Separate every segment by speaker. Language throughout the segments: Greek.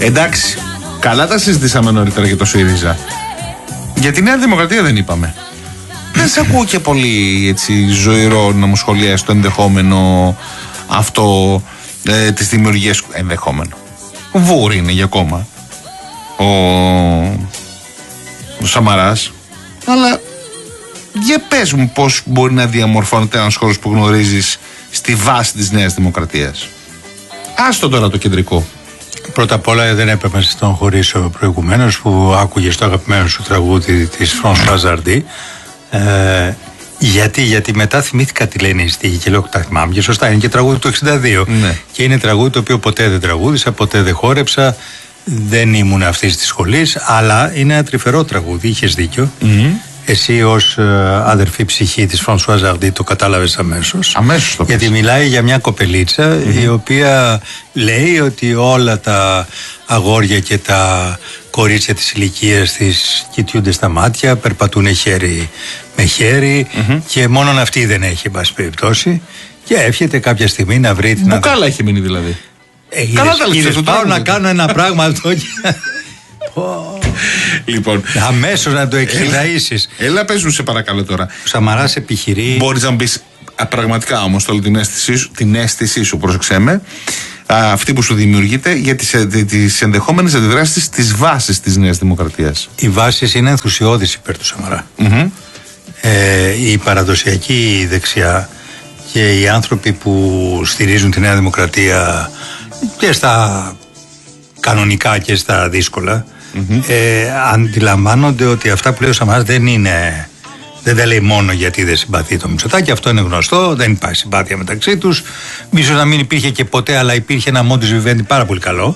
Speaker 1: Εντάξει, καλά τα συζητήσαμε νωρίτερα για το ΣΥΡΙΖΑ. Για τη Νέα Δημοκρατία δεν είπαμε. Δεν σε ακούω και πολύ έτσι ζωηρό να μου σχολιάσει το ενδεχόμενο αυτό της δημιουργίας. Ενδεχόμενο. Βούρη είναι για κόμμα ο Σαμαράς. Αλλά για πες μου πώς μπορεί να διαμορφώνεται ένας χώρος που γνωρίζεις στη βάση της Νέας Δημοκρατίας. Άστο τώρα το κεντρικό.
Speaker 2: Πρώτα απ' όλα δεν έπρεπε να τον χωρίσω προηγουμένως που άκουγες το αγαπημένο σου τραγούδι της Φρανσουάζ Ζαρντί. Γιατί μετά θυμήθηκα τι λένε οι στίχοι και λέω τα θυμάμαι και σωστά είναι και τραγούδι του 62 και είναι τραγούδι το οποίο ποτέ δεν τραγούδισα, ποτέ δεν χόρεψα, δεν ήμουν αυτής της σχολής, αλλά είναι ένα τρυφερό τραγούδι, είχες δίκιο. Εσύ ως αδερφή ψυχή της Φρανσουάζ Ζαρντί το κατάλαβες αμέσως.
Speaker 1: Αμέσως το
Speaker 2: γιατί μιλάει για μια κοπελίτσα η οποία λέει ότι όλα τα αγόρια και τα κορίτσια της ηλικίας της κοιτιούνται στα μάτια, περπατούν χέρι με χέρι και μόνον αυτή δεν έχει εν πάση περιπτώσει και εύχεται κάποια στιγμή να βρει την
Speaker 1: μπουκάλα έχει μείνει δηλαδή.
Speaker 2: Καλά τα λες, πάω να κάνω ένα πράγμα αυτό.
Speaker 1: Λοιπόν,
Speaker 2: αμέσως να το εκχυδαΐσεις.
Speaker 1: Έλα πες μου σε παρακαλώ τώρα.
Speaker 2: Ο Σαμαράς επιχειρεί.
Speaker 1: Μπορείς να μου πεις πραγματικά όμως όλη την αίσθησή σου, πρόσεξέ με, αυτή που σου δημιουργείται για τις ενδεχόμενες αντιδράσεις της βάσης της Νέας Δημοκρατίας.
Speaker 2: Οι βάσεις είναι ενθουσιώδεις υπέρ του Σαμαρά. Η παραδοσιακή δεξιά και οι άνθρωποι που στηρίζουν τη Νέα Δημοκρατία και στα κανονικά και στα δύσκολα αντιλαμβάνονται ότι αυτά που λέει ο Σαμαράς δεν τα λέει μόνο γιατί δεν συμπαθεί το Μητσοτάκη, αυτό είναι γνωστό, δεν υπάρχει συμπάθεια μεταξύ τους, ίσως να μην υπήρχε και ποτέ, αλλά υπήρχε ένα modus vivendi πάρα πολύ καλό,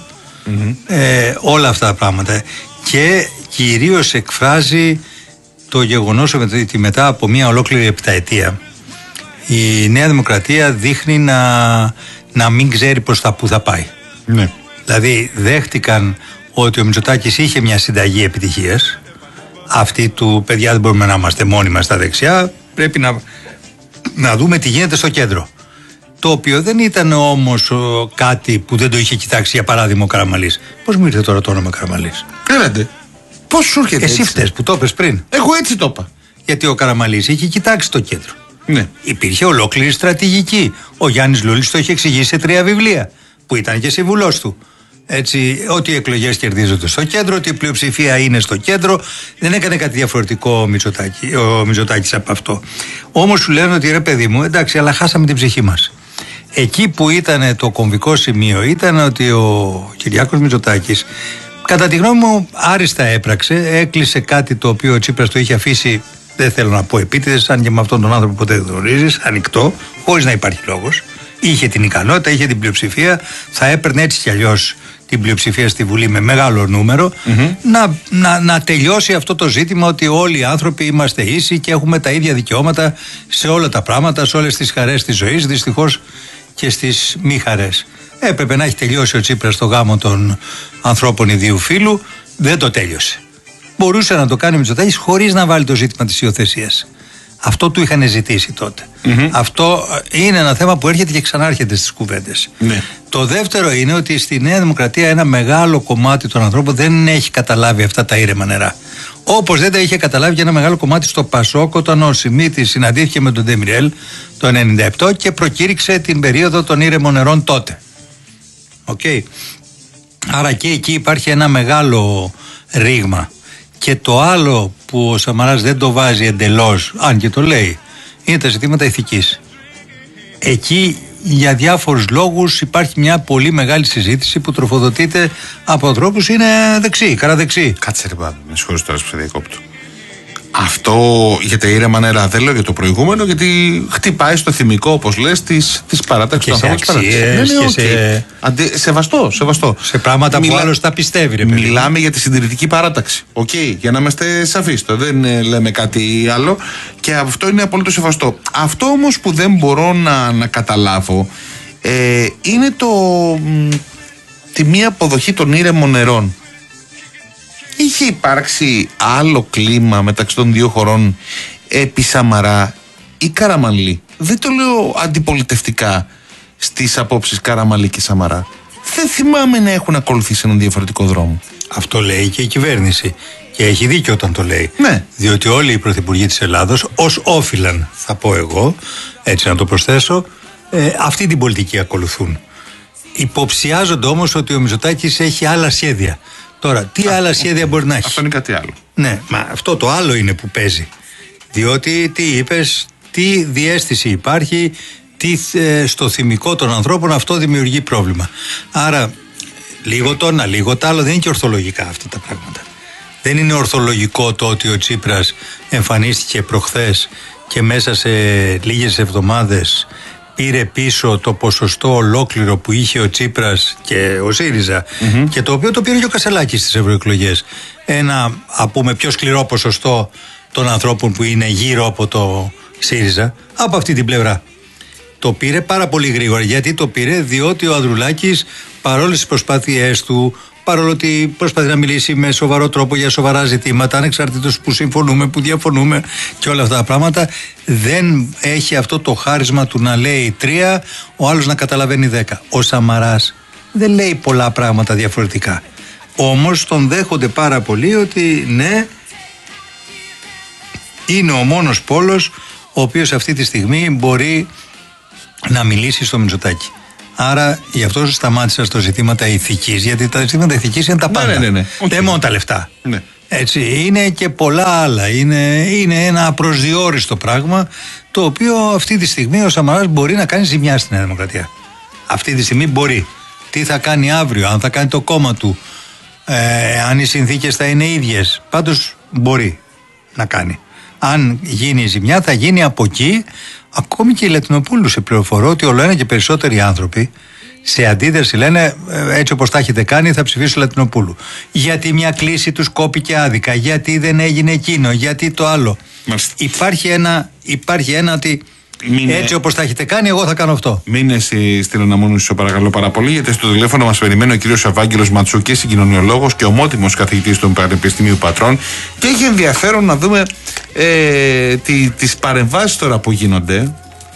Speaker 2: όλα αυτά τα πράγματα, και κυρίως εκφράζει το γεγονός ότι μετά από μια ολόκληρη επταετία η Νέα Δημοκρατία δείχνει να μην ξέρει προς τα που θα πάει. Δηλαδή δέχτηκαν ότι ο Μητσοτάκης είχε μια συνταγή επιτυχίας, αυτή του παιδιά δεν μπορούμε να είμαστε μόνοι μας στα δεξιά, πρέπει να δούμε τι γίνεται στο κέντρο, το οποίο δεν ήταν όμως κάτι που δεν το είχε κοιτάξει, για παράδειγμα ο Καραμανλής. Πώς μου ήρθε τώρα το όνομα Καραμανλής?
Speaker 1: Έλατε, πώς σου έρχεται
Speaker 2: εσύ φταίς που το είπες πριν.
Speaker 1: Εγώ έτσι το είπα.
Speaker 2: Γιατί ο Καραμανλής είχε κοιτάξει το κέντρο.
Speaker 1: Ναι.
Speaker 2: Υπήρχε ολόκληρη στρατηγική. Ο Γιάννης Λούλης το είχε εξηγήσει σε 3 βιβλία που ήταν και συμβουλός του. Έτσι, ότι οι εκλογές κερδίζονται στο κέντρο, ότι η πλειοψηφία είναι στο κέντρο. Δεν έκανε κάτι διαφορετικό ο Μητσοτάκης από αυτό. Όμως σου λένε ότι ρε παιδί μου, εντάξει, αλλά χάσαμε την ψυχή μας. Εκεί που ήταν το κομβικό σημείο ήταν ότι ο Κυριάκος Μητσοτάκης, κατά τη γνώμη μου, άριστα έπραξε, έκλεισε κάτι το οποίο ο Τσίπρας το είχε αφήσει, δεν θέλω να πω επίτηδες, αν και με αυτόν τον άνθρωπο ποτέ δεν γνωρίζεις, ανοιχτό, χωρίς να υπάρχει λόγος. Είχε την ικανότητα, είχε την πλειοψηφία, θα έπαιρνε έτσι κι αλλιώς την πλειοψηφία στη Βουλή με μεγάλο νούμερο, να τελειώσει αυτό το ζήτημα ότι όλοι οι άνθρωποι είμαστε ίσοι και έχουμε τα ίδια δικαιώματα σε όλα τα πράγματα, σε όλες τις χαρές της ζωής, δυστυχώς και στις μη χαρές. Έπρεπε να έχει τελειώσει ο Τσίπρας το γάμο των ανθρώπων ιδίου φύλου, δεν το τέλειωσε. Μπορούσε να το κάνει ο Μητσοτάκης χωρίς να βάλει το ζήτημα της υιοθεσίας. Αυτό του είχαν ζητήσει τότε. Αυτό είναι ένα θέμα που έρχεται και ξανάρχεται στις κουβέντες. Το δεύτερο είναι ότι στη Νέα Δημοκρατία ένα μεγάλο κομμάτι των ανθρώπων δεν έχει καταλάβει αυτά τα ήρεμα νερά. Όπως δεν τα είχε καταλάβει και ένα μεγάλο κομμάτι στο Πασόκ, όταν ο Σιμίτης συναντήθηκε με τον Ντεμιρέλ το 1997 και προκήρυξε την περίοδο των ήρεμων νερών τότε. Άρα και εκεί υπάρχει ένα μεγάλο ρήγμα. Και το άλλο που ο Σαμαράς δεν το βάζει εντελώς, αν και το λέει, είναι τα ζητήματα ηθικής. Εκεί για διάφορους λόγους υπάρχει μια πολύ μεγάλη συζήτηση που τροφοδοτείται από ανθρώπους είναι δεξί, καραδεξί.
Speaker 1: Κάτσε ρε μπάμπη, με συγχωρείς τώρα σε διακόπτω. Αυτό για τα ήρεμα νερά δεν λέω για το προηγούμενο, γιατί χτυπάει στο θυμικό, όπως λες, της παράταξης των ανθρώπων. Σεβαστό.
Speaker 2: Σε πράγματα που άλλος τα πιστεύει, ρε παιδί.
Speaker 1: Μιλάμε για τη συντηρητική παράταξη. Για να είμαστε σαφείς. Δεν λέμε κάτι άλλο. Και αυτό είναι απολύτως σεβαστό. Αυτό όμως που δεν μπορώ να καταλάβω είναι τη μία αποδοχή των ήρεμων νερών. Είχε υπάρξει άλλο κλίμα μεταξύ των δύο χωρών επί Σαμαρά ή Καραμανλή? Δεν το λέω αντιπολιτευτικά στις απόψεις Καραμανλή και Σαμαρά. δεν θυμάμαι να έχουν ακολουθήσει έναν διαφορετικό δρόμο.
Speaker 2: Αυτό λέει και η κυβέρνηση. Και έχει δίκιο όταν το λέει.
Speaker 1: Ναι.
Speaker 2: Διότι όλοι οι πρωθυπουργοί της Ελλάδος, ως όφυλαν, θα πω εγώ, έτσι να το προσθέσω, αυτή την πολιτική ακολουθούν. Υποψιάζονται όμως ότι ο Μητσοτάκης έχει άλλα σχέδια. Τώρα, τι άλλα σχέδια μπορεί να έχει?
Speaker 1: Αυτό είναι κάτι άλλο.
Speaker 2: Ναι, μα αυτό το άλλο είναι που παίζει. Διότι, τι είπες, τι διαίσθηση υπάρχει, τι στο θυμικό των ανθρώπων, αυτό δημιουργεί πρόβλημα. Άρα, λίγο το ένα, λίγο το άλλο, δεν είναι και ορθολογικά αυτά τα πράγματα. Δεν είναι ορθολογικό το ότι ο Τσίπρας εμφανίστηκε προχθές και μέσα σε λίγες εβδομάδες πήρε πίσω το ποσοστό ολόκληρο που είχε ο Τσίπρας και ο ΣΥΡΙΖΑ, και το οποίο το πήρε και ο Κασελάκης στις ευρωεκλογές. Ένα, πούμε, πιο σκληρό ποσοστό των ανθρώπων που είναι γύρω από το ΣΥΡΙΖΑ, από αυτή την πλευρά. Το πήρε πάρα πολύ γρήγορα. Γιατί το πήρε? Διότι ο Ανδρουλάκης, παρόλες τις προσπάθειές του, παρόλο ότι προσπαθεί να μιλήσει με σοβαρό τρόπο για σοβαρά ζητήματα, ανεξαρτήτως που συμφωνούμε, που διαφωνούμε και όλα αυτά τα πράγματα, δεν έχει αυτό το χάρισμα του να λέει 3, ο άλλος να καταλαβαίνει 10. Ο Σαμαράς δεν λέει πολλά πράγματα διαφορετικά. Όμως τον δέχονται πάρα πολύ ότι ναι, είναι ο μόνος πόλος ο οποίος αυτή τη στιγμή μπορεί να μιλήσει στο Μητσοτάκη. Άρα γι' αυτό σταμάτησα στο ζητήματα ηθικής, γιατί τα ζητήματα ηθικής είναι τα πάντα.
Speaker 1: Ναι.
Speaker 2: Δεν μόνο τα λεφτά.
Speaker 1: Ναι.
Speaker 2: Έτσι, είναι και πολλά άλλα. Είναι ένα προσδιόριστο πράγμα, το οποίο αυτή τη στιγμή ο Σαμαράς μπορεί να κάνει ζημιά στη Νέα Δημοκρατία. Αυτή τη στιγμή μπορεί. Τι θα κάνει αύριο, αν θα κάνει το κόμμα του, αν οι συνθήκες θα είναι ίδιες. Πάντως μπορεί να κάνει. Αν γίνει η ζημιά, θα γίνει από εκεί. Ακόμη και η Λατινοπούλου, σε πληροφορώ ότι όλο ένα και περισσότεροι άνθρωποι σε αντίδραση λένε έτσι όπως τα έχετε κάνει θα ψηφίσω Λατινοπούλου. Γιατί μια κλίση τους κόπηκε άδικα, γιατί δεν έγινε εκείνο, γιατί το άλλο. Υπάρχει ένα ότι έτσι όπως τα έχετε κάνει, εγώ θα κάνω αυτό.
Speaker 1: Μείνε στην αναμόνωση, σου παρακαλώ πάρα πολύ, γιατί στο τηλέφωνο μας περιμένει ο κύριος Ευάγγελος Ματσούκης, συγκοινωνιολόγος και ομότιμος καθηγητής του Πανεπιστημίου Πατρών, και έχει ενδιαφέρον να δούμε τις παρεμβάσεις τώρα που γίνονται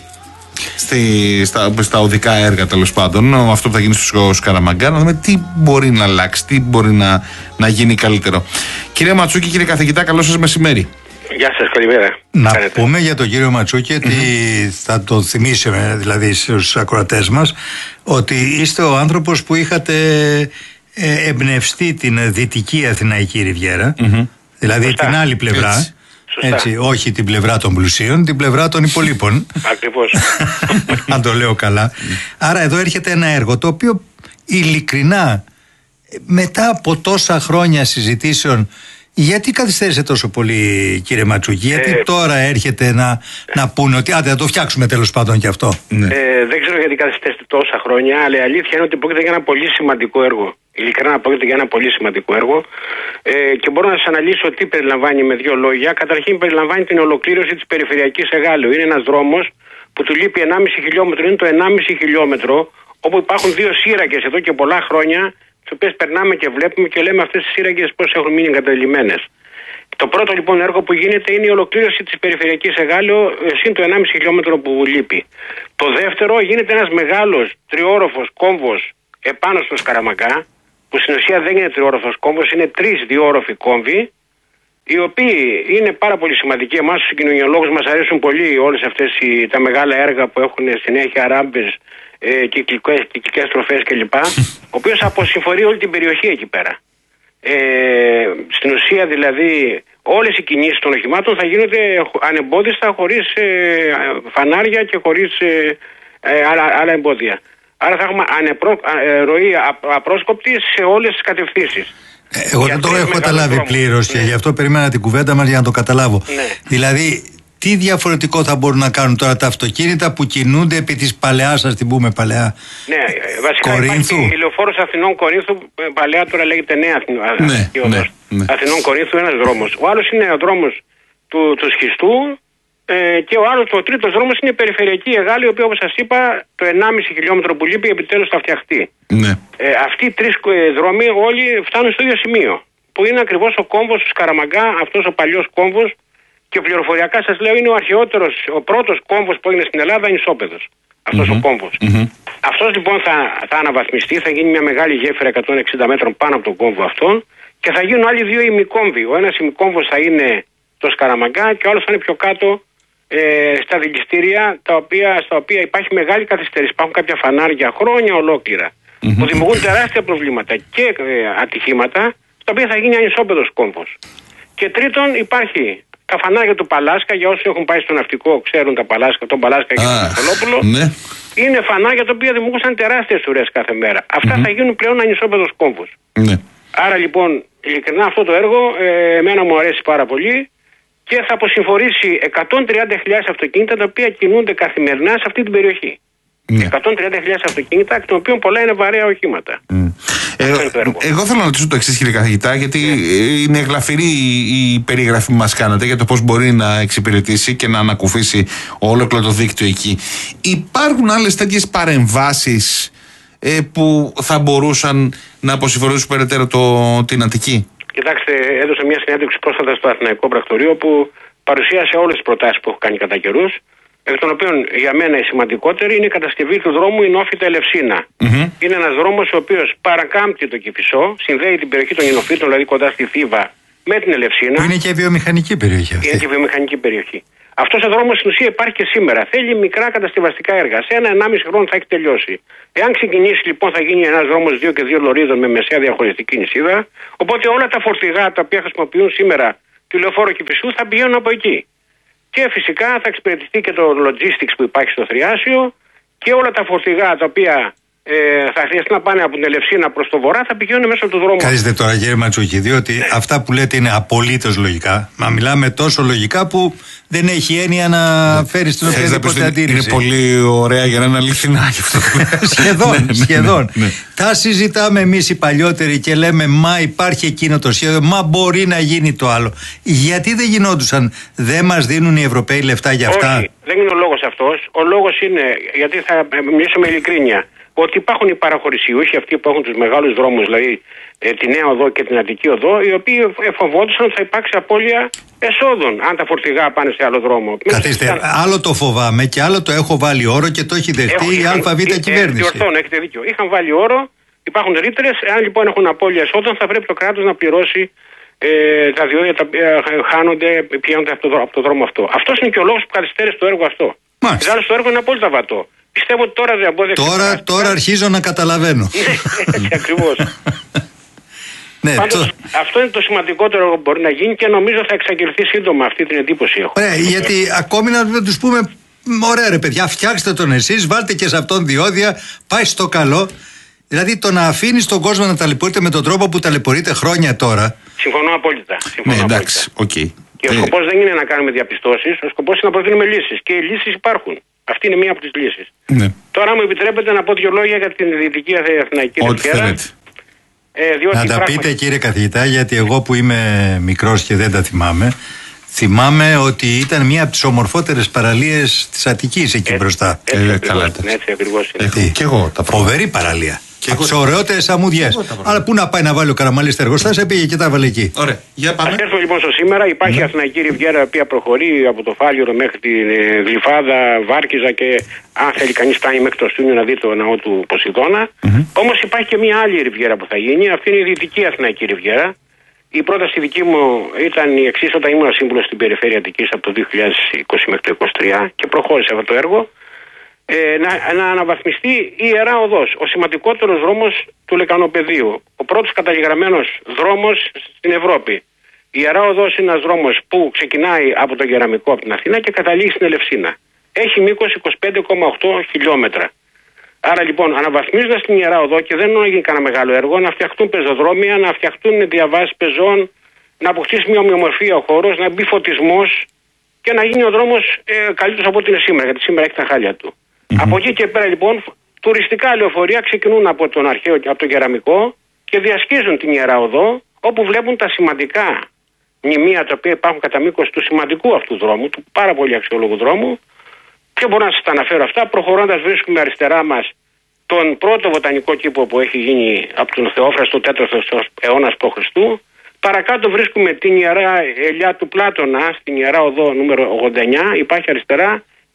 Speaker 1: στα οδικά έργα, τέλος πάντων, αυτό που θα γίνει στο Σκαραμαγκά, να δούμε τι μπορεί να αλλάξει, τι μπορεί να γίνει καλύτερο. Κύριε Ματσούκη, κύριε καθηγητά, καλό σας μεσημέρι.
Speaker 3: Γεια σας, καλημέρα.
Speaker 2: Να πούμε για τον κύριο Ματσούκη ότι θα το θυμίσουμε δηλαδή στους ακροατές μας, ότι είστε ο άνθρωπος που είχατε εμπνευστεί την δυτική Αθηναϊκή Ριβιέρα, δηλαδή σωστά, την άλλη πλευρά. Έτσι, όχι την πλευρά των πλουσίων, την πλευρά των υπολείπων.
Speaker 3: Ακριβώς.
Speaker 2: Αν το λέω καλά. Άρα εδώ έρχεται ένα έργο το οποίο ειλικρινά, μετά από τόσα χρόνια συζητήσεων, γιατί καθυστέρησε τόσο πολύ, κύριε Ματσούκη? Γιατί τώρα έρχεται να πούνε ότι άντε, θα το φτιάξουμε τέλος πάντων και αυτό?
Speaker 3: Δεν ξέρω γιατί καθυστέρησε τόσα χρόνια, αλλά η αλήθεια είναι ότι πρόκειται για ένα πολύ σημαντικό έργο. Ειλικρινά πρόκειται για ένα πολύ σημαντικό έργο. Και μπορώ να σας αναλύσω τι περιλαμβάνει με δύο λόγια. Καταρχήν, περιλαμβάνει την ολοκλήρωση της περιφερειακής Εγάλεου. Είναι ένας δρόμος που του λείπει 1,5 χιλιόμετρο. Είναι το 1,5 χιλιόμετρο, όπου υπάρχουν δύο σύραγγες εδώ και πολλά χρόνια, τις οποίες περνάμε και βλέπουμε και λέμε αυτές τις σύραγγες πώς έχουν μείνει εγκαταλειμμένες. Το πρώτο λοιπόν έργο που γίνεται είναι η ολοκλήρωση της περιφερειακής Εγάλεου, συν το 1,5 χιλιόμετρο που λείπει. Το δεύτερο, γίνεται ένας μεγάλος τριόροφος κόμβος επάνω στο Σκαραμαγκά, που στην ουσία δεν είναι τριόροφος κόμβος, είναι 3 διόροφοι κόμβοι, οι οποίοι είναι πάρα πολύ σημαντικοί. Εμάς τους κοινωνιολόγους μας αρέσουν πολύ όλες αυτές τα μεγάλα έργα που έχουν συνέχεια ράμπες, κυκλικές στροφές κλπ. Ο οποίος αποσυμφορεί όλη την περιοχή εκεί πέρα. Στην ουσία δηλαδή όλες οι κινήσεις των οχημάτων θα γίνονται ανεμπόδιστα, χωρίς φανάρια και χωρίς άλλα εμπόδια. Άρα θα έχουμε ροή απρόσκοπτη σε όλες τις κατευθύνσεις.
Speaker 2: Εγώ δεν το έχω καταλάβει πλήρως και γι' αυτό περίμενα την κουβέντα μας για να το καταλάβω. Δηλαδή, τι διαφορετικό θα μπορούν να κάνουν τώρα τα αυτοκίνητα που κινούνται επί της παλαιάς, ας την πούμε παλαιά,
Speaker 3: βασικά
Speaker 2: Κορίνθου?
Speaker 3: Υπάρχει η λεωφόρος Αθηνών Κορίνθου, παλαιά τώρα λέγεται Νέα Αθηνών Κορίνθου, ένας δρόμος. Ο άλλος είναι ο δρόμος του Σχιστού, και ο τρίτος δρόμος είναι η περιφερειακή Εγάλη, η οποία, όπως σας είπα, το 1,5 χιλιόμετρο που λείπει επιτέλους θα φτιαχτεί. Αυτοί οι 3 δρόμοι όλοι φτάνουν στο ίδιο σημείο, που είναι ακριβώς ο κόμβος του Σκαραμαγκά, αυτός ο παλιός κόμβος, και πληροφοριακά σας λέω είναι ο αρχαιότερος, ο πρώτος κόμβος που έγινε στην Ελλάδα, είναι ισόπεδος. αυτός ο κόμβος. Αυτός λοιπόν θα αναβαθμιστεί, θα γίνει μια μεγάλη γέφυρα 160 μέτρων πάνω από τον κόμβο αυτόν και θα γίνουν άλλοι δύο ημικόμβοι. Ο ένας ημικόμβος θα είναι στο Σκαραμαγκά και ο άλλος θα είναι πιο κάτω στα δηληστήρια, στα οποία υπάρχει μεγάλη καθυστέρηση. Υπάρχουν κάποια φανάρια χρόνια ολόκληρα που δημιουργούν τεράστια προβλήματα και ατυχήματα, στα οποία θα γίνει ανισόπεδος κόμβος. Και τρίτον, υπάρχει τα φανάρια του Παλάσκα, για όσους έχουν πάει στο ναυτικό, ξέρουν τον Παλάσκα και τον Νικολόπουλο. Ναι. Είναι φανάρια τα οποία δημιουργούσαν τεράστιες ουρές κάθε μέρα. Αυτά θα γίνουν πλέον ανισόπεδος κόμβος. Ναι. Άρα λοιπόν, ειλικρινά αυτό το έργο εμένα μου αρέσει πάρα πολύ και θα αποσυμφορήσει 130.000 αυτοκίνητα τα οποία κινούνται καθημερινά σε αυτή την περιοχή. 130.000 αυτοκίνητα, εκ των οποίων πολλά είναι βαρέα οχήματα.
Speaker 1: Εγώ θέλω να ρωτήσω το εξής, κύριε καθηγητά, γιατί είναι γλαφυρή η περιγραφή που μας κάνατε για το πώς μπορεί να εξυπηρετήσει και να ανακουφίσει ολόκληρο το δίκτυο εκεί. Υπάρχουν άλλες τέτοιες παρεμβάσεις που θα μπορούσαν να αποσυμφορήσουν περαιτέρω την Αττική?
Speaker 3: Κοιτάξτε, έδωσα μια συνέντευξη πρόσφατα στο Αθηναϊκό Πρακτορείο που παρουσίασε όλες τις προτάσεις που έχω κάνει κατά καιρούς. Εκ των οποίων για μένα η σημαντικότερη είναι η κατασκευή του δρόμου Ινόφυτα Ελευσίνα. Είναι ένας δρόμος ο οποίος παρακάμπτει το Κηφισό, συνδέει την περιοχή των Ινοφύτων, δηλαδή κοντά στη Θήβα, με την Ελευσίνα.
Speaker 2: Είναι και βιομηχανική περιοχή αυτή.
Speaker 3: Είναι και βιομηχανική περιοχή. Αυτός ο δρόμος στην ουσία υπάρχει και σήμερα. Θέλει μικρά κατασκευαστικά έργα. Σε 1,5 χρόνο θα έχει τελειώσει. Εάν ξεκινήσει λοιπόν, θα γίνει ένας δρόμος 2 και 2 λωρίδων με μεσαία διαχωριστική νησίδα. Οπότε όλα τα φορτηγά τα οποία χρησιμοποιούν σήμερα τη λεωφόρο Κηφισού θα πηγαίνουν από εκεί. Και φυσικά θα εξυπηρετηθεί και το logistics που υπάρχει στο Θριάσιο και όλα τα φορτηγά τα οποία θα χρειαστεί να πάνε από την Ελευσίνα προς το βορρά θα πηγαίνουν μέσα από το δρόμο.
Speaker 2: Καθίστε τώρα, κύριε Ματσούκη, διότι αυτά που λέτε είναι απολύτως λογικά. Μα μιλάμε τόσο λογικά που δεν έχει έννοια να φέρει στην οποιαδήποτε αντίρρηση.
Speaker 1: Είναι πολύ ωραία για να είναι αληθινά γι' αυτό.
Speaker 2: Σχεδόν. Τα συζητάμε εμείς οι παλιότεροι και λέμε μα υπάρχει εκείνο το σχέδιο, μα μπορεί να γίνει το άλλο. Γιατί δεν γινόντουσαν, δεν μας δίνουν οι Ευρωπαίοι λεφτά για αυτά?
Speaker 3: Όχι, δεν είναι ο λόγος αυτός. Ο λόγος είναι, γιατί θα μιλήσω με ειλικρίνεια, ότι υπάρχουν οι παραχωρησιούχοι, αυτοί που έχουν τους μεγάλους δρόμους, δηλαδή τη Νέα Οδό και την Αττική Οδό, οι οποίοι φοβόντουσαν ότι θα υπάρξει απώλεια εσόδων αν τα φορτηγά πάνε σε άλλο δρόμο.
Speaker 2: Καθίστε, άλλο το φοβάμαι και άλλο το έχω βάλει όρο και το έχει δεχτεί η ΑΒ κυβέρνηση.
Speaker 3: Διορθώνω, έχετε δίκιο. Είχαν βάλει όρο, υπάρχουν ρήτρες, αν λοιπόν έχουν απώλεια εσόδων θα πρέπει το κράτος να πληρώσει τα διόδια τα οποία χάνονται πηγαίνοντας από το δρόμο αυτό. Αυτός είναι και ο λόγος που καθυστέρησε το έργο αυτό. Δηλαδή το έργο είναι απόλυτα βατό. Πιστεύω ότι τώρα δεν απόδειξε.
Speaker 2: Τώρα αρχίζω να καταλαβαίνω.
Speaker 3: Έτσι ακριβώς. Ναι, πάντως, αυτό είναι το σημαντικότερο που μπορεί να γίνει και νομίζω θα εξαγγελθεί σύντομα. Αυτή την εντύπωση έχω.
Speaker 2: Γιατί ακόμη να τους πούμε, ωραία ρε παιδιά, φτιάξτε τον εσείς, βάλτε και σε αυτόν διόδια, πάει στο καλό. Δηλαδή το να αφήνεις τον κόσμο να ταλαιπωρείται με τον τρόπο που ταλαιπωρείται χρόνια τώρα.
Speaker 3: Συμφωνώ απόλυτα.
Speaker 1: Ναι, εντάξει, okay.
Speaker 3: Και ο σκοπός δεν είναι να κάνουμε διαπιστώσεις, ο σκοπός είναι να προτείνουμε λύσεις. Και οι λύσεις υπάρχουν. Αυτή είναι μία από τις λύσεις. Ναι. Τώρα, μου επιτρέπετε να πω 2 λόγια για την Δυτική Αθηναϊκή Riviera.
Speaker 2: Να τα πείτε, κύριε καθηγητά, γιατί εγώ που είμαι μικρός και δεν τα θυμάμαι, θυμάμαι ότι ήταν μία από τις ομορφότερες παραλίες της Αττικής εκεί μπροστά.
Speaker 3: Έτσι ακριβώς είναι.
Speaker 2: Και εγώ τα φοβερή παραλία. Από τις ωραιότερες αμμουδιές. Αλλά πού να πάει να βάλει ο Καραμαλής τα εργοστάσια, πήγε και τα βάλε εκεί.
Speaker 1: Ωραία. Για πάμε.
Speaker 3: Ας έρθουμε λοιπόν στο σήμερα. Υπάρχει η Αθηναϊκή Ριβιέρα, η οποία προχωρεί από το Φάλιρο μέχρι τη Γλυφάδα, Βάρκιζα και αν θέλει κανείς φτάνει μέχρι το Στούνιο να δει το ναό του Ποσειδώνα. Όμως υπάρχει και μια άλλη Ριβιέρα που θα γίνει. Αυτή είναι η Δυτική Αθηναϊκή Ριβιέρα. Η πρόταση δική μου ήταν η εξής όταν ήμουν σύμβουλος στην Περιφέρεια Αττικής από το 2020 μέχρι το 2023 και προχώρησε αυτό το έργο. Να αναβαθμιστεί η Ιερά Οδός, ο σημαντικότερος δρόμος του Λεκανοπεδίου. Ο πρώτος καταγεγραμμένος δρόμος στην Ευρώπη. Η Ιερά Οδός είναι ένας δρόμος που ξεκινάει από το Κεραμικό, από την Αθήνα και καταλήγει στην Ελευσίνα. Έχει μήκος 25,8 χιλιόμετρα. Άρα λοιπόν, αναβαθμίζοντας την Ιερά Οδό, και δεν είναι να γίνει κανένα μεγάλο έργο, να φτιαχτούν πεζοδρόμια, να φτιαχτούν διαβάσεις πεζών, να αποκτήσει μια ομοιομορφία ο χώρος, να μπει φωτισμός και να γίνει ο δρόμος καλύτερος από ό,τι είναι σήμερα, γιατί σήμερα έχει τα χάλια του. Από εκεί και πέρα λοιπόν, τουριστικά λεωφορεία ξεκινούν από τον αρχαίο, από τον Κεραμικό και διασχίζουν την Ιερά Οδό, όπου βλέπουν τα σημαντικά μνημεία τα οποία υπάρχουν κατά μήκος του σημαντικού αυτού δρόμου, του πάρα πολύ αξιόλογου δρόμου. Και μπορώ να σας τα αναφέρω αυτά. Προχωρώντας, βρίσκουμε αριστερά μας τον πρώτο βοτανικό κήπο που έχει γίνει από τον Θεόφραστο 4ο αιώνα π.Χ. Παρακάτω βρίσκουμε την Ιερά Ελιά του Πλάτωνα, στην Ιερά Οδό νούμερο 89. Υπάρχει αριστερά η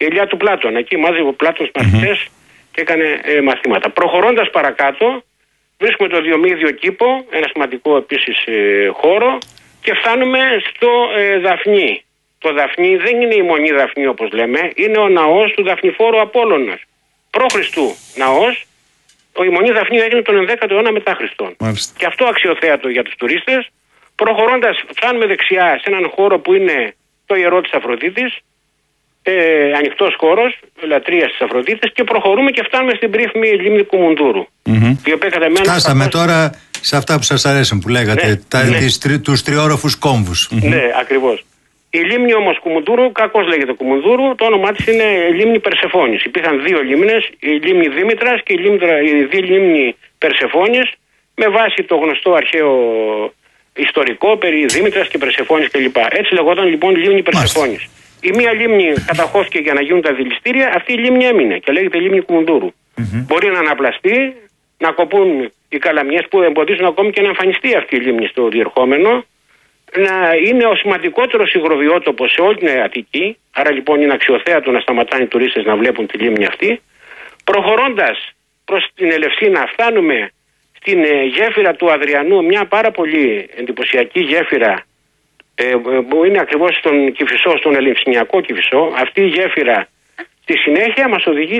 Speaker 3: Η Ηλιά του Πλάτωνα. Εκεί μάζευε ο Πλάτωνας μαθητές και έκανε μαθήματα. Προχωρώντας παρακάτω, βρίσκουμε το Διομήδιο Κήπο, ένα σημαντικό επίσης χώρο, και φτάνουμε στο Δαφνί. Το Δαφνί δεν είναι η μονή Δαφνί όπως λέμε, είναι ο ναός του Δαφνηφόρου Απόλλωνας. Προ-Χριστού ναός, η μονή Δαφνί έγινε τον 11ο αιώνα μετά Χριστόν. Και αυτό αξιοθέατο για τους τουρίστες. Προχωρώντας, φτάνουμε δεξιά σε έναν χώρο που είναι το ιερό της Αφροδίτης, ανοιχτός χώρος, λατρείας της Αφροδίτης, και προχωρούμε και φτάνουμε στην περίφημη λίμνη Κουμουντούρου.
Speaker 2: Φτάσαμε τώρα σε αυτά που σας αρέσουν που λέγατε, τους τριόροφους κόμβους.
Speaker 3: Ναι, ακριβώς. Η λίμνη όμως Κουμουντούρου, κακώς λέγεται Κουμουντούρου, το όνομά της είναι λίμνη Περσεφόνης. Υπήρχαν δύο λίμνες, η λίμνη Δήμητρας και η λίμνη Περσεφόνης, με βάση το γνωστό αρχαίο ιστορικό περί Δήμητρας και Περσεφόνης κλπ. Έτσι λεγόταν λοιπόν λίμνη Περσεφόνης. Η μία λίμνη καταχώθηκε για να γίνουν τα δηληστήρια, αυτή η λίμνη έμεινε και λέγεται λίμνη Κουμουντούρου. Μπορεί να αναπλαστεί, να κοπούν οι καλαμιές που εμποδίζουν ακόμη και να εμφανιστεί αυτή η λίμνη στο διερχόμενο, να είναι ο σημαντικότερος υγροβιότοπος σε όλη την Αττική, άρα λοιπόν είναι αξιοθέατο να σταματάνε οι τουρίστες να βλέπουν τη λίμνη αυτή. Προχωρώντας προς την Ελευσίνα, φτάνουμε στην γέφυρα του Αδριανού, μια πάρα πολύ εντυπωσιακή γέφυρα που είναι ακριβώς στον Κηφισό, στον Ελευσινιακό Κηφισό. Αυτή η γέφυρα στη συνέχεια μας οδηγεί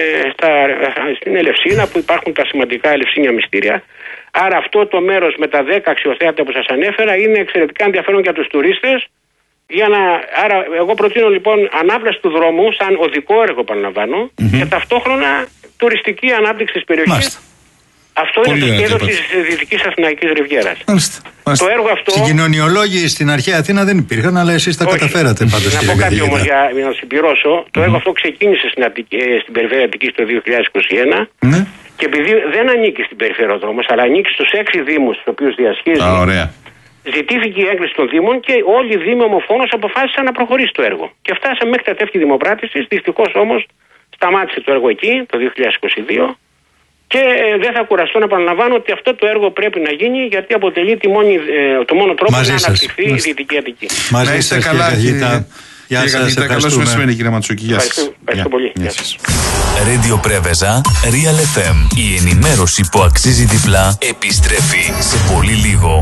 Speaker 3: στην Ελευσίνα, που υπάρχουν τα σημαντικά ελευσίνια μυστήρια. Άρα αυτό το μέρος με τα 10 αξιοθέατα που σας ανέφερα είναι εξαιρετικά ενδιαφέρον για τους τουρίστες. Άρα εγώ προτείνω λοιπόν ανάπλαση του δρόμου σαν οδικό έργο, παραλαμβάνω, και ταυτόχρονα τουριστική ανάπτυξη της περιοχής. Αυτό είναι το σχέδιο της Δυτικής Αθηναϊκής Ριβιέρας. Το έργο αυτό.
Speaker 2: Συγκοινωνιολόγοι στην αρχαία Αθήνα δεν υπήρχαν, αλλά εσείς τα καταφέρατε πάντως.
Speaker 3: Να πω κάτι όμως για να συμπληρώσω. Το έργο αυτό ξεκίνησε στην περιφέρεια Αττικής το 2021. Και επειδή δεν ανήκει στην περιφερειοδρόμος, αλλά ανήκει στους 6 δήμους τους οποίους διασχίζει. Ζητήθηκε η έγκριση των Δήμων και όλοι οι Δήμοι ομοφόνος αποφάσισαν να προχωρήσει το έργο. Και φτάσαμε μέχρι τα τεύχη δημοπράτησης. Δυστυχώς όμως σταμάτησε το έργο εκεί το 2022. Και δεν θα κουραστώ να επαναλαμβάνω ότι αυτό το έργο πρέπει να γίνει, γιατί αποτελεί το μόνο τρόπο να αναπτυχθεί η Δυτική Αττική.
Speaker 2: Μαζί σας, κύριε Καθηγητά.
Speaker 1: Γεια σας. Καλώς μεσημέρι, κύριε Ματσούκη. Γεια σας.
Speaker 3: Ευχαριστώ πολύ. Γεια σας.
Speaker 4: Radio Πρέβεζα, Real FM. Η ενημέρωση που αξίζει διπλά επιστρέφει σε πολύ λίγο.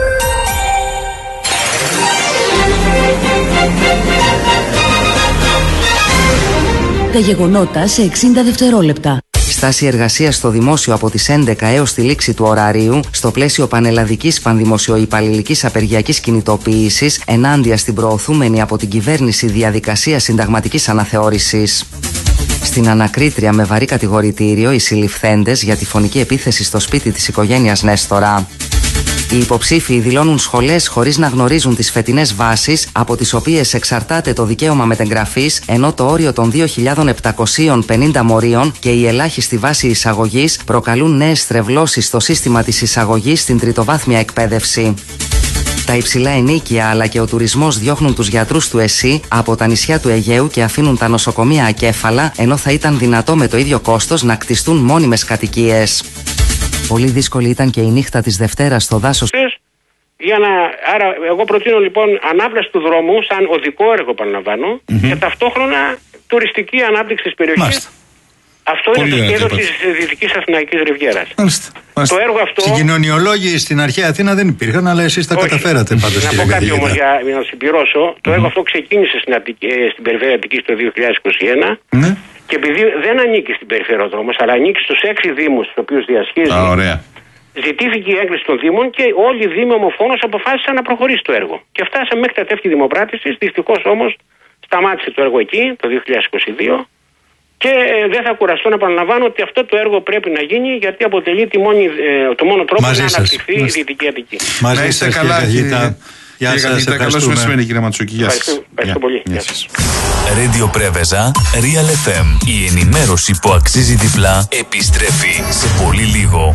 Speaker 5: Τα γεγονότα σε 60 δευτερόλεπτα.
Speaker 6: Στάση εργασίας στο δημόσιο από τις 11 έως τη λήξη του ωραρίου στο πλαίσιο πανελλαδικής πανδημοσιοϊπαλληλικής απεργιακής κινητοποίησης ενάντια στην προωθούμενη από την κυβέρνηση διαδικασία συνταγματικής αναθεώρησης. Στην ανακρίτρια με βαρύ κατηγορητήριο οι συλληφθέντες για τη φωνική επίθεση στο σπίτι της οικογένειας Νέστορα. Οι υποψήφοι δηλώνουν σχολές χωρίς να γνωρίζουν τις φετινές βάσεις από τις οποίες εξαρτάται το δικαίωμα μετεγγραφής, ενώ το όριο των 2.750 μορίων και η ελάχιστη βάση εισαγωγής προκαλούν νέες στρεβλώσεις στο σύστημα της εισαγωγής στην τριτοβάθμια εκπαίδευση. Τα υψηλά ενοίκια αλλά και ο τουρισμός διώχνουν τους γιατρούς του ΕΣΥ από τα νησιά του Αιγαίου και αφήνουν τα νοσοκομεία ακέφαλα, ενώ θα ήταν δυνατό με το ίδιο κόστος να κτιστούν μόνιμες κατοικίες. Πολύ δύσκολη ήταν και η νύχτα της Δευτέρας στο δάσος.
Speaker 3: Άρα, εγώ προτείνω λοιπόν ανάπλαση του δρόμου σαν οδικό έργο, παραλαμβάνω, και ταυτόχρονα τουριστική ανάπτυξη της περιοχής. Αυτό είναι το σχέδιο της Δυτικής Αθηναϊκής Ριβιέρας. Το έργο αυτό.
Speaker 2: Συγκοινωνιολόγοι στην αρχαία Αθήνα δεν υπήρχαν, αλλά εσείς τα καταφέρατε πάντως.
Speaker 3: Να πω κάτι όμως για να συμπληρώσω. Το έργο αυτό ξεκίνησε στην περιφέρεια Αττικής το 2021. Και επειδή δεν ανήκει στην περιφερειοδρόμος, αλλά ανήκει στους 6 Δήμους τους οποίους διασχίζει. Ζητήθηκε η έγκριση των Δήμων και όλοι οι Δήμοι ομοφόνος αποφάσισαν να προχωρήσει το έργο. Και φτάσαμε μέχρι τα τεύχη δημοπράτησης. Δυστυχώς όμως σταμάτησε το έργο εκεί το 2022. Και δεν θα κουραστώ να επαναλαμβάνω ότι αυτό το έργο πρέπει να γίνει, γιατί αποτελεί το μόνο τρόπο να αναπτυχθεί η Δυτική Αττική.
Speaker 2: Μαζί σας, κύριε Καθηγητά. Γεια σας,
Speaker 1: καλώς μεσημέρι, κύριε Ματσούκη. Γεια σας.
Speaker 3: Ευχαριστώ πολύ. Γεια σας.
Speaker 4: Radio Πρέβεζα, Real FM. Η ενημέρωση που αξίζει διπλά επιστρέφει σε πολύ λίγο.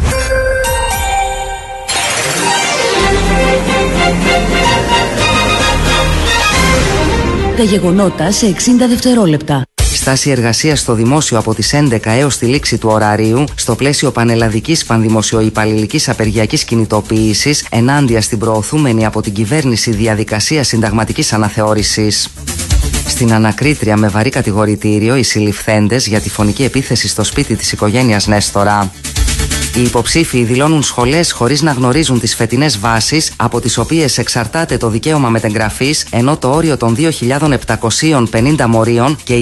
Speaker 5: Τα γεγονότα σε 60 δευτερόλεπτα.
Speaker 6: Στάση εργασίας στο δημόσιο από τις 11 έως τη λήξη του ωραρίου στο πλαίσιο πανελλαδικής πανδημοσιοϊπαλληλικής απεργιακής κινητοποίησης ενάντια στην προωθούμενη από την κυβέρνηση διαδικασία συνταγματικής αναθεώρησης. Στην ανακρίτρια με βαρύ κατηγορητήριο οι συλληφθέντες για τη φωνική επίθεση στο σπίτι της οικογένειας Νέστορα. Οι υποψήφοι δηλώνουν σχολές χωρίς να γνωρίζουν τις φετινές βάσεις από τις οποίες εξαρτάται το δικαίωμα μετεγγραφής, ενώ το όριο των 2.750 μορίων και